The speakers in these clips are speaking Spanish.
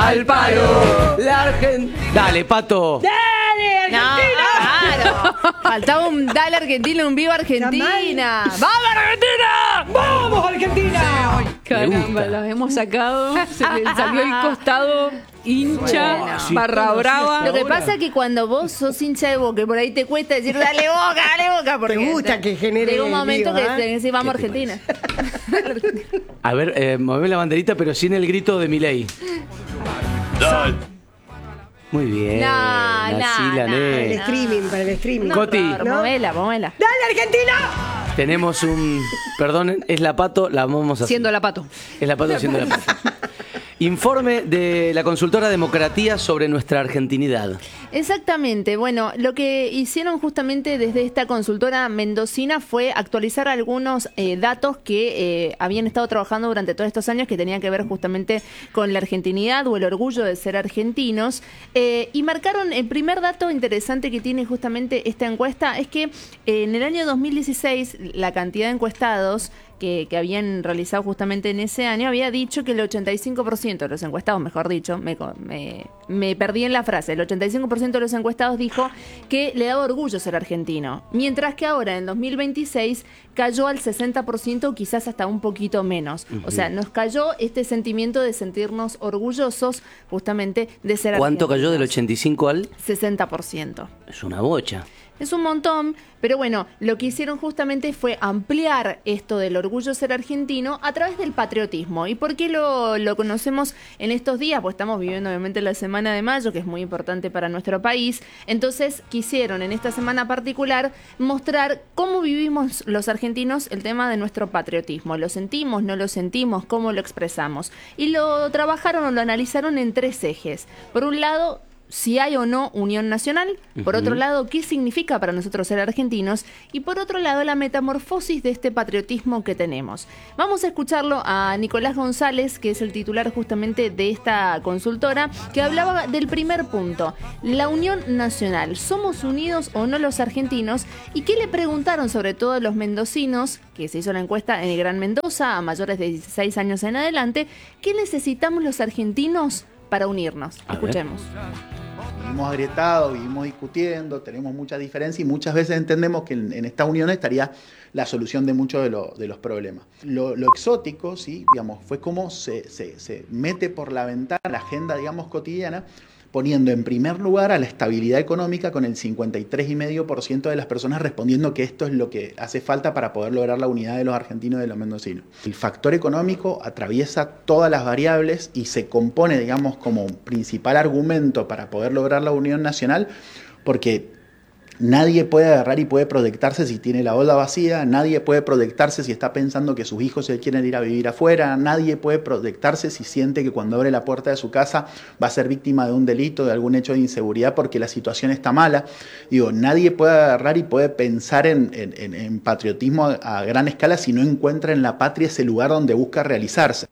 al palo. Dale, Pato. ¡Dale, Argentina! Claro. Faltaba un Dale Argentina, un Viva Argentina. ¡Vamos, Argentina! ¡Vamos, Argentina! Caramba, los hemos sacado. Se le salió el costado hincha, barra brava. Lo que pasa es que cuando vos sos hincha de Boca y por ahí te cuesta decir dale Boca, porque Te gusta que genere llega un momento lío, que decís vamos Argentina. A ver, mueve la banderita, pero sin el grito de Milei. Muy bien. El streaming, para el streaming. Coti. Movela. ¡Dale, Argentina! Tenemos un... Perdón, es la Pato, la vamos a... Siendo la Pato. Es la Pato siendo la Pato. Informe de la consultora Democratía sobre nuestra argentinidad. Exactamente. Bueno, lo que hicieron justamente desde esta consultora mendocina fue actualizar algunos datos que habían estado trabajando durante todos estos años que tenían que ver justamente con la argentinidad o el orgullo de ser argentinos. Y marcaron el primer dato interesante que tiene justamente esta encuesta, es que en el año 2016 la cantidad de encuestados que habían realizado justamente en ese año había dicho que el 85% de los encuestados, mejor dicho, me perdí en la frase, el 85% de los encuestados dijo que le daba orgullo ser argentino, mientras que ahora en 2026 cayó al 60%, quizás hasta un poquito menos. O sea, nos cayó este sentimiento de sentirnos orgullosos justamente de ser argentinos. ¿Cuánto cayó del 85 al? 60%. Es una bocha. Es un montón, pero bueno, lo que hicieron justamente fue ampliar esto del orgullo ser argentino a través del patriotismo. ¿Y por qué lo conocemos en estos días? Pues estamos viviendo obviamente la Semana de Mayo, que es muy importante para nuestro país. Entonces quisieron en esta semana particular mostrar cómo vivimos los argentinos el tema de nuestro patriotismo. ¿Lo sentimos, no lo sentimos? ¿Cómo lo expresamos? Y lo trabajaron o lo analizaron en 3 ejes. Por un lado, si hay o no unión nacional, por otro lado, qué significa para nosotros ser argentinos, y por otro lado, la metamorfosis de este patriotismo que tenemos. Vamos a escucharlo a Nicolás González, que es el titular justamente de esta consultora, que hablaba del primer punto, la unión nacional. ¿Somos unidos o no los argentinos? ¿Y qué le preguntaron sobre todo a los mendocinos, que se hizo la encuesta en el Gran Mendoza, a mayores de 16 años en adelante, qué necesitamos los argentinos para unirnos? Escuchemos. Vivimos agrietados, vivimos discutiendo, tenemos muchas diferencias y muchas veces entendemos que en esta unión estaría la solución de muchos de los problemas. Lo exótico, sí, digamos, fue cómo se mete por la ventana la agenda, digamos, cotidiana, poniendo en primer lugar a la estabilidad económica, con el 53,5% de las personas respondiendo que esto es lo que hace falta para poder lograr la unidad de los argentinos y de los mendocinos. El factor económico atraviesa todas las variables y se compone, digamos, como principal argumento para poder lograr la unión nacional, porque nadie puede agarrar y puede proyectarse si tiene la olla vacía, nadie puede proyectarse si está pensando que sus hijos se quieren ir a vivir afuera, nadie puede proyectarse si siente que cuando abre la puerta de su casa va a ser víctima de un delito, de algún hecho de inseguridad porque la situación está mala. Digo, nadie puede agarrar y puede pensar en patriotismo a gran escala si no encuentra en la patria ese lugar donde busca realizarse.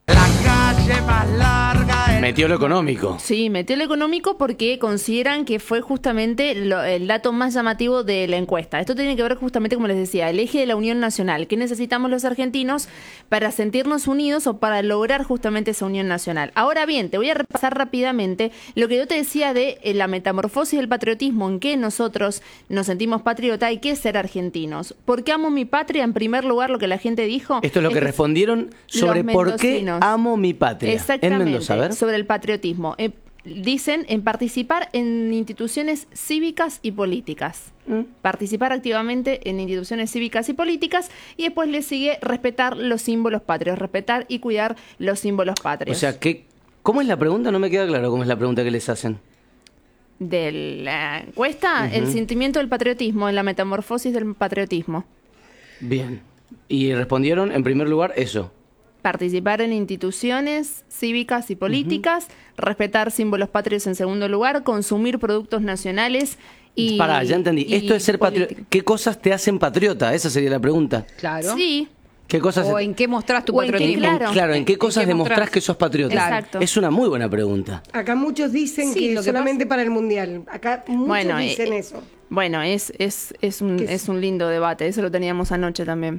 Metió lo económico. Sí, metió lo económico porque consideran que fue justamente el dato más llamativo de la encuesta. Esto tiene que ver justamente, como les decía, el eje de la unión nacional. ¿Qué necesitamos los argentinos para sentirnos unidos o para lograr justamente esa unión nacional? Ahora bien, te voy a repasar rápidamente lo que yo te decía de la metamorfosis del patriotismo, en qué nosotros nos sentimos patriota y qué es ser argentinos. ¿Por qué amo mi patria? En primer lugar, lo que la gente dijo. Esto es lo que respondieron sobre por qué amo mi patria. Exactamente. En Mendoza, a ver. Sobre el patriotismo. Dicen en participar en instituciones cívicas y políticas. Participar activamente en instituciones cívicas y políticas, y después le sigue respetar los símbolos patrios, respetar y cuidar los símbolos patrios. O sea, ¿cómo es la pregunta? No me queda claro cómo es la pregunta que les hacen. De la encuesta, el sentimiento del patriotismo, en la metamorfosis del patriotismo. Bien. Y respondieron, en primer lugar, eso. Participar en instituciones cívicas y políticas, respetar símbolos patrios en segundo lugar, consumir productos nacionales y... Pará, ya entendí. Esto es ser patriota. ¿Qué cosas te hacen patriota? Esa sería la pregunta. Claro. Sí. ¿Qué cosas O en qué mostrás tu O en qué, patriotismo. claro. ¿en qué cosas demostrás que sos patriota? Exacto. Es una muy buena pregunta. Acá muchos dicen Sí, que lo que solamente para el Mundial. Acá muchos dicen eso. Bueno, es un lindo debate. Eso lo teníamos anoche también.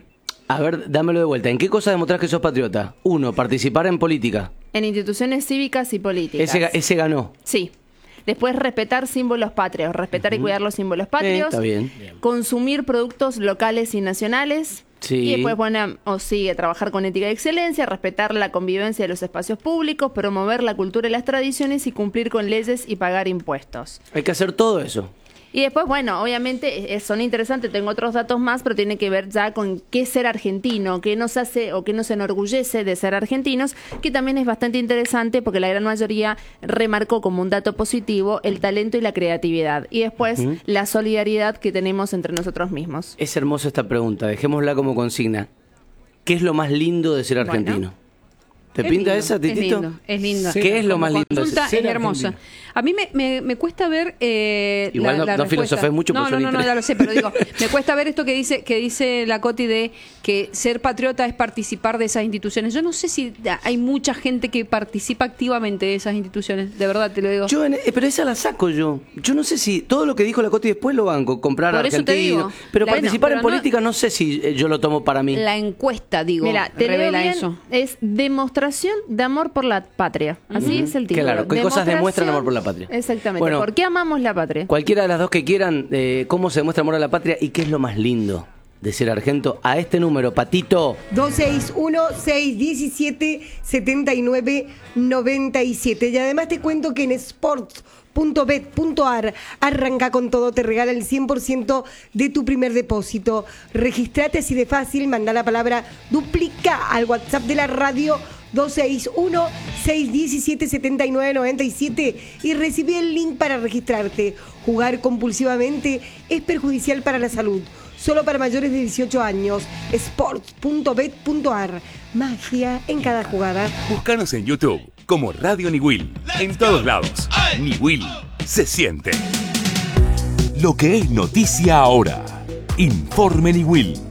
A ver, dámelo de vuelta. ¿En qué cosa demostrás que sos patriota? 1, participar en política. En instituciones cívicas y políticas. Ese ganó. Sí. Después, respetar símbolos patrios, respetar y cuidar los símbolos patrios. Está bien. Consumir productos locales y nacionales. Sí. Y después, sigue trabajar con ética de excelencia, respetar la convivencia de los espacios públicos, promover la cultura y las tradiciones y cumplir con leyes y pagar impuestos. Hay que hacer todo eso. Y después, obviamente son interesantes, tengo otros datos más, pero tiene que ver ya con qué ser argentino, qué nos hace o qué nos enorgullece de ser argentinos, que también es bastante interesante porque la gran mayoría remarcó como un dato positivo el talento y la creatividad. Y después, la solidaridad que tenemos entre nosotros mismos. Es hermosa esta pregunta, dejémosla como consigna. ¿Qué es lo más lindo de ser argentino? ¿Te pinta esa, Titito? Es lindo. ¿Qué es lo más lindo? Consulta es hermosa. A mí me cuesta ver igual la no filosofés mucho. No, ya lo sé, pero digo, me cuesta ver esto que dice la Coti de que ser patriota es participar de esas instituciones. Yo no sé si hay mucha gente que participa activamente de esas instituciones, de verdad te lo digo. Pero esa la saco yo. Yo no sé si todo lo que dijo la Coti después lo banco, comprar por argentino. Eso te digo. Pero participar en política no sé si yo lo tomo para mí. La encuesta, mira, te revela bien, eso. Es demostración de amor por la patria. Así es el título. Claro, ¿qué cosas demuestran amor por la patria? Exactamente. Bueno, ¿por qué amamos la patria? Cualquiera de las dos que quieran, ¿cómo se demuestra amor a la patria y qué es lo más lindo de ser argento? A este número, Patito. 261-617-7997. Y además te cuento que en sports.bet.ar arranca con todo, te regala el 100% de tu primer depósito. Registrate así de fácil, manda la palabra duplica al WhatsApp de la radio 261-617-7997 y recibí el link para registrarte. Jugar compulsivamente es perjudicial para la salud. Solo para mayores de 18 años. Sports.bet.ar. Magia en cada jugada. Búscanos en YouTube como Radio Niwil. En todos lados. Niwil se siente. Lo que es noticia ahora. Informe Niwil.